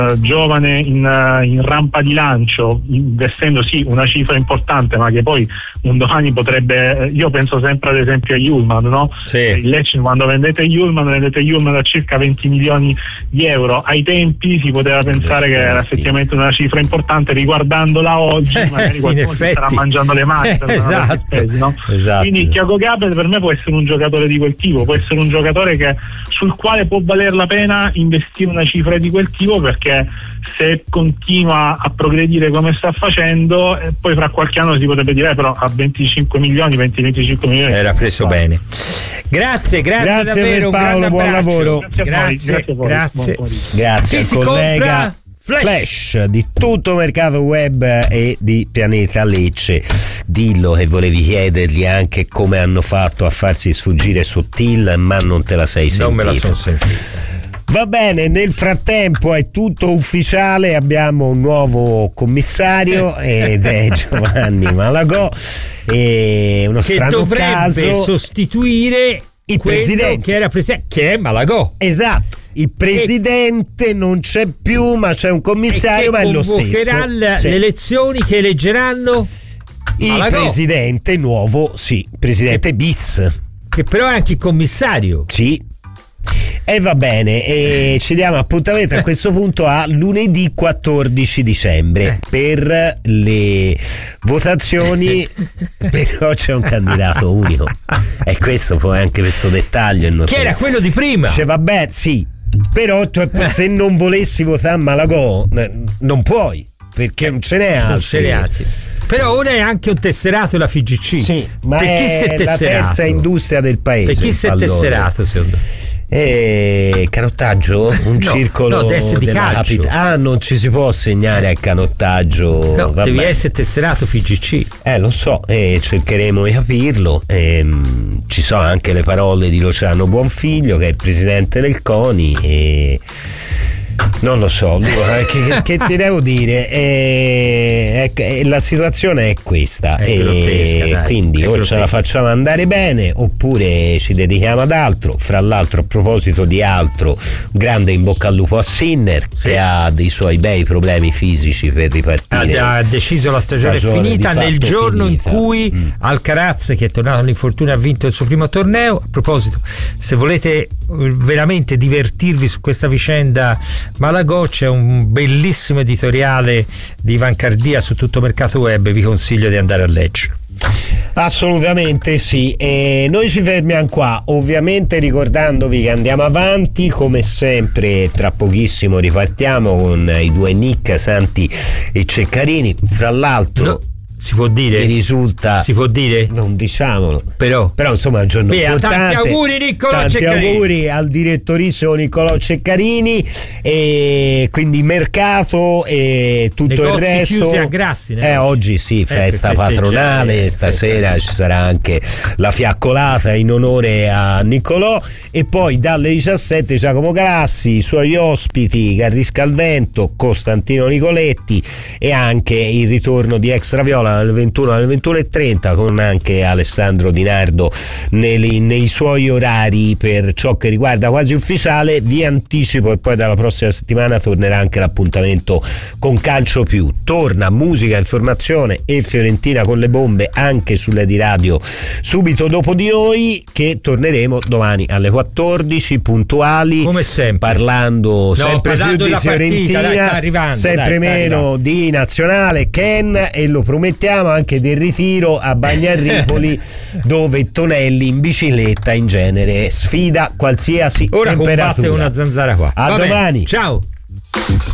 giovane in rampa di lancio, investendo sì una cifra importante, ma che poi un domani potrebbe, io penso sempre ad esempio a Hjulmand, no? Sì. Il Lecce, quando vendete Hjulmand a circa 20 milioni di euro, ai tempi si poteva pensare che era effettivamente una cifra importante, riguardandola oggi magari sì, qualcuno si starà mangiando le mani esatto. Spesi, no? Esatto. Quindi Thiago Gaber per me può essere un giocatore di quel tipo, può essere un giocatore sul quale può valer la pena investire una cifra di quel tipo, perché se continua a progredire come sta facendo, poi fra qualche anno si potrebbe dire però a 25 milioni era preso bene. Grazie davvero, un grande buon lavoro. Grazie al collega Flash di Tutto Mercato Web e di Pianeta Lecce. Dillo che volevi chiedergli anche come hanno fatto a farsi sfuggire Sottil, ma non te la sei sentita. Non me la sono sentita. Va bene, nel frattempo è tutto ufficiale, abbiamo un nuovo commissario ed è Giovanni Malagò, e uno che strano dovrebbe caso sostituire il presidente che era presidente, che è Malagò. Esatto. Il presidente non c'è più, ma c'è un commissario, ma è lo stesso. Convocherà le elezioni che eleggeranno il presidente nuovo, presidente bis. Che però è anche il commissario. Sì. E va bene, e ci diamo appuntamento a questo punto a lunedì 14 dicembre per le votazioni, però c'è un candidato unico, e questo poi anche questo dettaglio è notevole. Che era quello di prima. Vabbè, sì, però se non volessi votare Malagò non puoi, perché non ce n'è altri. Però ora è anche un tesserato la FIGC. Sì, ma per chi è la terza industria del paese. Per chi si è tesserato, secondo me? Canottaggio? Circolo di calcio. Non ci si può assegnare al canottaggio. No, devi essere tesserato FIGC. Lo so, cercheremo di capirlo. Ci sono anche le parole di Luciano Buonfiglio, che è il presidente del CONI, non lo so, che ti devo dire, la situazione è questa, quindi o ce la facciamo andare bene oppure ci dedichiamo ad altro. Fra l'altro, a proposito di altro, grande in bocca al lupo a Sinner, che ha dei suoi bei problemi fisici per ripartire. Ha deciso la stagione finita nel giorno in cui Alcaraz, che è tornato all'infortunio, ha vinto il suo primo torneo. A proposito, se volete veramente divertirvi su questa vicenda Malagò, c'è un bellissimo editoriale di Ivan Cardia su Tutto Mercato Web, vi consiglio di andare a leggere. Assolutamente sì, e noi ci fermiamo qua, ovviamente ricordandovi che andiamo avanti come sempre. Tra pochissimo ripartiamo con i due Nick, Santi e Ceccarini. Fra l'altro si può dire? Mi risulta. Si può dire? Non diciamolo. Però insomma è un giorno importante. Tanti auguri Niccolò Ceccarini. Tanti auguri al direttorissimo Niccolò Ceccarini, e quindi mercato e tutto negozi il resto chiusi a Grassi, oggi festa patronale, stasera ci sarà anche la fiaccolata in onore a Niccolò, e poi dalle 17 Giacomo Grassi, i suoi ospiti Carrisca al Vento, Costantino Nicoletti, e anche il ritorno di Extra Viola dalle 21 alle 21:30 con anche Alessandro Di Nardo nei suoi orari per ciò che riguarda Quasi Ufficiale. Vi anticipo, e poi dalla prossima settimana tornerà anche l'appuntamento con Calcio Più. Torna musica, informazione e Fiorentina con le bombe anche sulle di radio subito dopo di noi, che torneremo domani alle 14 puntuali, come sempre, parlando sempre più di Fiorentina, sempre meno di Nazionale, Ken, e lo promettiamo anche del ritiro a Bagnarripoli dove Tonelli in bicicletta in genere sfida qualsiasi temperatura. Ora combatte una zanzara qua. A domani. Ciao.